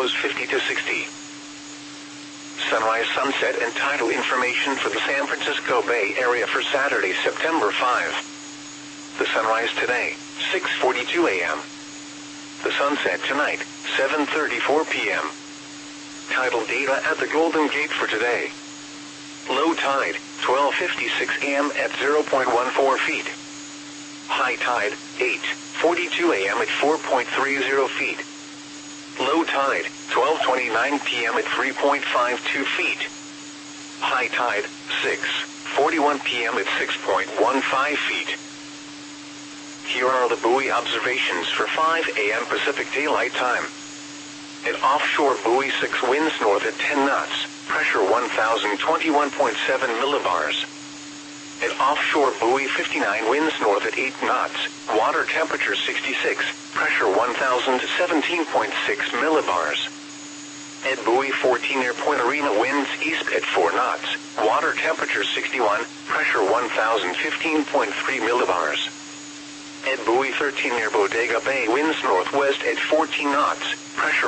lows 50 to 60. Sunrise, sunset, and tidal information for the San Francisco Bay Area for Saturday, September 5. The sunrise today, 6:42 a.m. The sunset tonight, 7:34 p.m. Tidal data at the Golden Gate for today. Low tide, 12:56 a.m. at 0.14 feet. High tide, 8:42 a.m. at 4.30 feet. Low tide, 12:29 p.m. at 3.52 feet. High tide, 6:41 p.m. at 6.15 feet. Here are the buoy observations for 5 a.m. Pacific Daylight Time. At offshore buoy 6 winds north at 10 knots, pressure 1021.7 millibars. At offshore buoy 59 winds north at 8 knots, water temperature 66, pressure 1017.6 millibars. At buoy 14 near Point Arena winds east at 4 knots, water temperature 61, pressure 1015.3 millibars. At buoy 13 near Bodega Bay winds northwest at 14 knots, pressure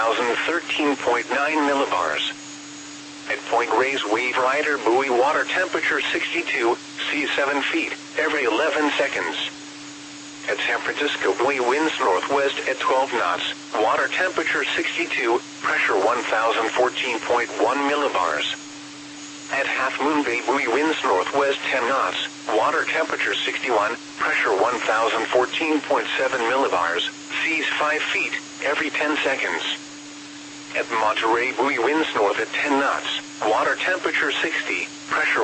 1013.9 millibars. At Point Reyes Wave Rider buoy water temperature 62, sea 7 feet, every 11 seconds. At San Francisco buoy winds northwest at 12 knots, water temperature 62, pressure 1014.1 millibars. At Half Moon Bay buoy winds northwest 10 knots, water temperature 61, pressure 1014.7 millibars, seas 5 feet, every 10 seconds. At Monterey buoy winds north at 10 knots, water temperature 60, pressure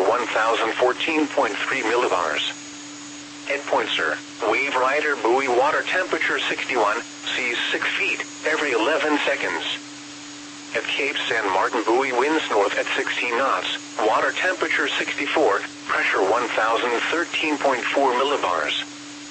1014.3 millibars. At Point Sur, Wave Rider buoy water temperature 61, seas 6 feet, every 11 seconds. At Cape San Martin buoy winds north at 16 knots, water temperature 64, pressure 1013.4 millibars.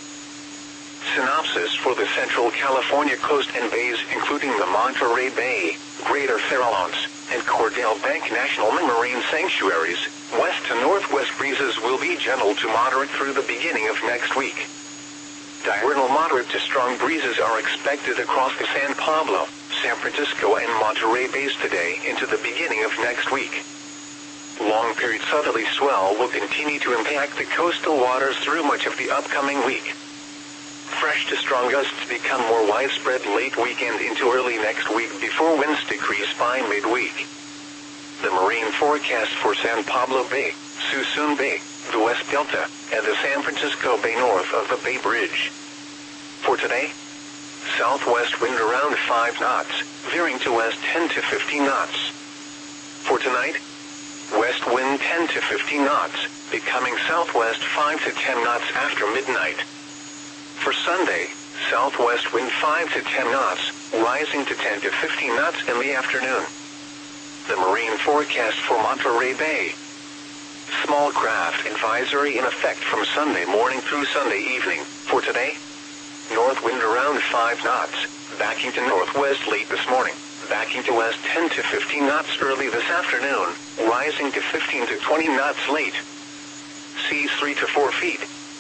Synopsis for the Central California coast and bays including the Monterey Bay, Greater Farallones, and Cordell Bank National Marine Sanctuaries, west to northwest breezes will be gentle to moderate through the beginning of next week. Diurnal moderate to strong breezes are expected across the San Pablo, San Francisco and Monterey Bays today into the beginning of next week. Long-period southerly swell will continue to impact the coastal waters through much of the upcoming week. Fresh to strong gusts become more widespread late weekend into early next week before winds decrease by midweek. The marine forecast for San Pablo Bay, Suisun Bay, the West Delta, and the San Francisco Bay north of the Bay Bridge. For today, southwest wind around 5 knots, veering to west 10 to 15 knots. For tonight, west wind 10 to 15 knots, becoming southwest 5 to 10 knots after midnight. For Sunday, southwest wind 5 to 10 knots, rising to 10 to 15 knots in the afternoon. The marine forecast for Monterey Bay. Small craft advisory in effect from Sunday morning through Sunday evening. For today, north wind around 5 knots, backing to northwest late this morning, backing to west 10 to 15 knots early this afternoon, rising to 15 to 20 knots late. Seas 3 to 4 feet.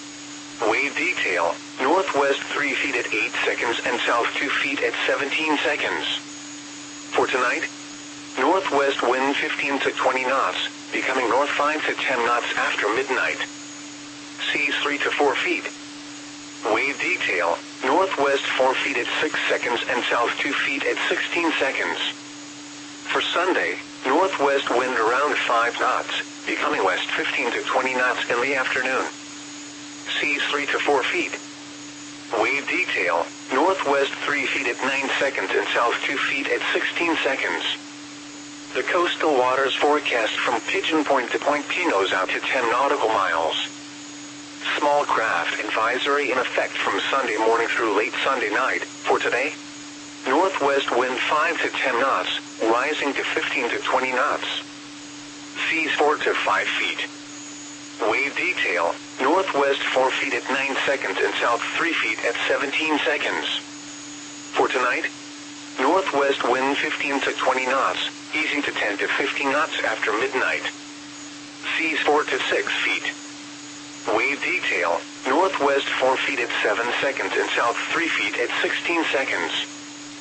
Wave detail, northwest 3 feet at 8 seconds and south 2 feet at 17 seconds. For tonight, northwest wind 15 to 20 knots, becoming north 5 to 10 knots after midnight. Seas 3 to 4 feet. Wave detail, northwest 4 feet at 6 seconds and south 2 feet at 16 seconds. For Sunday, northwest wind around 5 knots, becoming west 15 to 20 knots in the afternoon. Seas 3 to 4 feet. Wave detail, northwest 3 feet at 9 seconds and south 2 feet at 16 seconds. The coastal waters forecast from Pigeon Point to Point Pinos out to 10 nautical miles. Small craft advisory in effect from Sunday morning through late Sunday night. For today, northwest wind 5 to 10 knots, rising to 15 to 20 knots. Seas 4 to 5 feet. Wave detail, northwest 4 feet at 9 seconds and south 3 feet at 17 seconds. For tonight, northwest wind 15 to 20 knots, easing to 10 to 15 knots after midnight. Seas 4 to 6 feet. Wave detail, northwest 4 feet at 7 seconds and south 3 feet at 16 seconds.